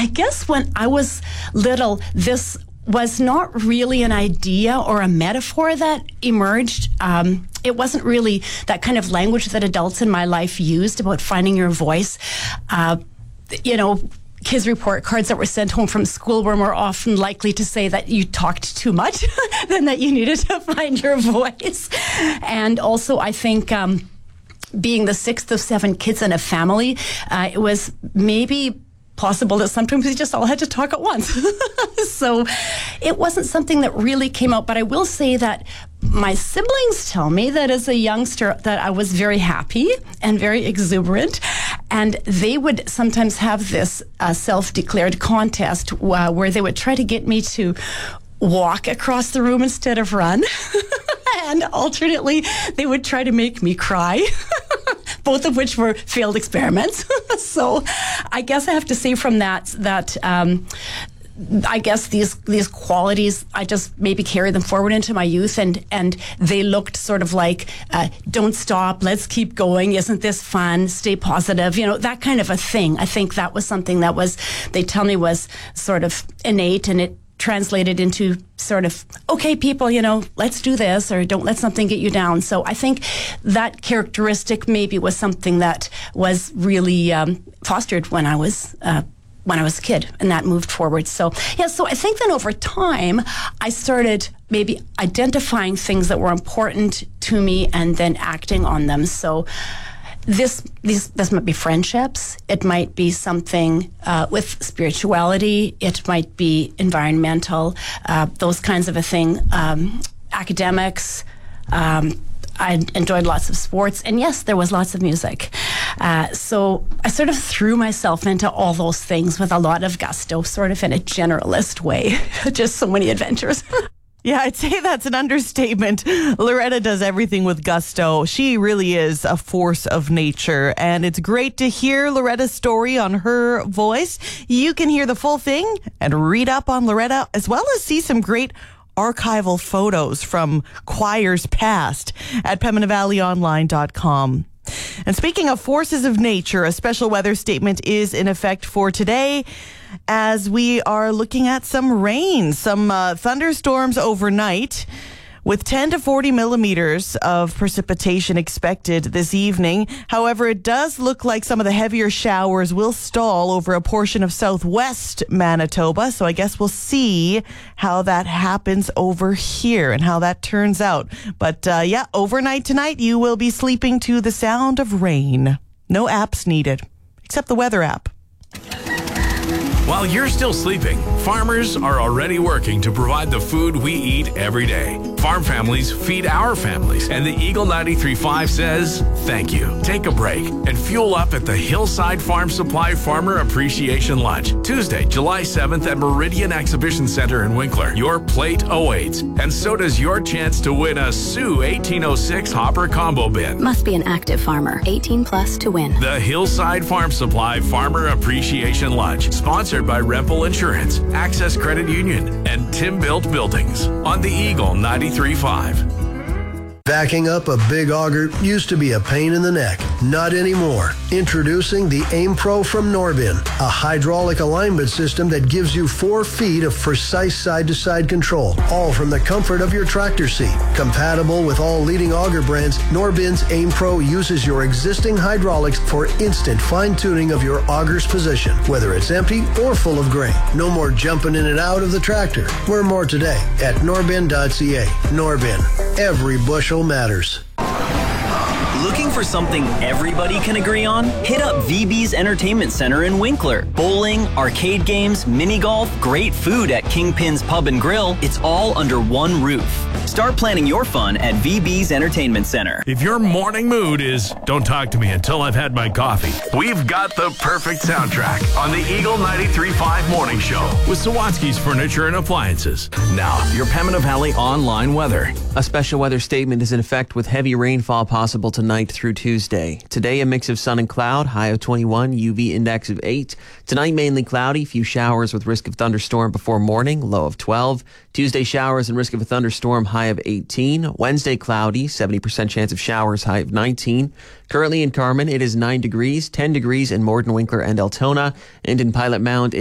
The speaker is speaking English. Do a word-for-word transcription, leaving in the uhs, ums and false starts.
I guess when I was little, this was not really an idea or a metaphor that emerged. Um, it wasn't really that kind of language that adults in my life used about finding your voice. Uh, you know, kids' report cards that were sent home from school were more often likely to say that you talked too much than that you needed to find your voice. And also, I think um, being the sixth of seven kids in a family, uh, it was maybe possible that sometimes we just all had to talk at once. So it wasn't something that really came out, but I will say that my siblings tell me that as a youngster that I was very happy and very exuberant, and they would sometimes have this uh, self-declared contest uh, where they would try to get me to walk across the room instead of run. And alternately, they would try to make me cry. Both of which were failed experiments. So I guess I have to say from that, that um, I guess these these qualities, I just maybe carried them forward into my youth, and, and they looked sort of like, uh, don't stop, let's keep going, isn't this fun, stay positive, you know, that kind of a thing. I think that was something that was, they tell me was sort of innate, and it translated into sort of, okay, people, you know, let's do this, or don't let something get you down. So I think that characteristic maybe was something that was really um, fostered when I was uh, when I was a kid, and that moved forward. So yeah, so I think then over time, I started maybe identifying things that were important to me and then acting on them. So This, these, this might be friendships. It might be something uh, with spirituality. It might be environmental, uh, those kinds of a thing. Um, academics. Um, I enjoyed lots of sports, and yes, there was lots of music. Uh, so I sort of threw myself into all those things with a lot of gusto, sort of in a generalist way. Just so many adventures. Yeah, I'd say that's an understatement. Loretta does everything with gusto. She really is a force of nature, and it's great to hear Loretta's story on her voice. You can hear the full thing and read up on Loretta, as well as see some great archival photos from choirs past at pembina valley online dot com. And speaking of forces of nature, a special weather statement is in effect for today, as we are looking at some rain, some uh, thunderstorms overnight, with ten to forty millimeters of precipitation expected this evening. However, it does look like some of the heavier showers will stall over a portion of southwest Manitoba. So I guess we'll see how that happens over here and how that turns out. But uh, yeah, overnight tonight, you will be sleeping to the sound of rain. No apps needed, except the weather app. While you're still sleeping, farmers are already working to provide the food we eat every day. Farm families feed our families, and the Eagle ninety-three point five says thank you. Take a break and fuel up at the Hillside Farm Supply Farmer Appreciation Lunch, Tuesday, July seventh at Meridian Exhibition Center in Winkler. Your plate awaits, and so does your chance to win a Sioux eighteen oh six Hopper Combo Bin. Must be an active farmer, eighteen plus to win. The Hillside Farm Supply Farmer Appreciation Lunch, sponsored by Rempel Insurance, Access Credit Union, and Tim Built Buildings on the Eagle ninety-three point five. Backing up a big auger used to be a pain in the neck. Not anymore. Introducing the Aim Pro from Norbin, a hydraulic alignment system that gives you four feet of precise side-to-side control, all from the comfort of your tractor seat. Compatible with all leading auger brands, Norbin's Aim Pro uses your existing hydraulics for instant fine-tuning of your auger's position, whether it's empty or full of grain. No more jumping in and out of the tractor. Learn more today at norbin dot c a. Norbin. Every bushel matters. Looking for something everybody can agree on? Hit up V B's Entertainment Center in Winkler. Bowling, arcade games, mini golf, great food at Kingpin's Pub and Grill. It's all under one roof. Start planning your fun at V B's Entertainment Center. If your morning mood is, don't talk to me until I've had my coffee, we've got the perfect soundtrack on the Eagle ninety-three point five Morning Show with Sawatsky's Furniture and Appliances. Now, your Pembina Valley online weather. A special weather statement is in effect with heavy rainfall possible tonight through Tuesday. Today, a mix of sun and cloud, high of twenty-one, U V index of eight. Tonight, mainly cloudy, few showers with risk of thunderstorm before morning, low of twelve. Tuesday, showers and risk of a thunderstorm, high of eighteen. Wednesday, cloudy, seventy percent chance of showers, high of nineteen. Currently in Carman, it is nine degrees, ten degrees in Morden, Winkler, and Altona. And in Pilot Mound,